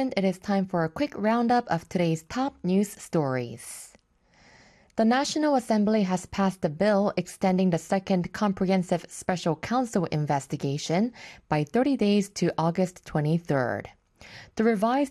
And it is time for a quick roundup of today's top news stories. The National Assembly has passed a bill extending the second comprehensive special counsel investigation by 30 days to August 23rd. The revised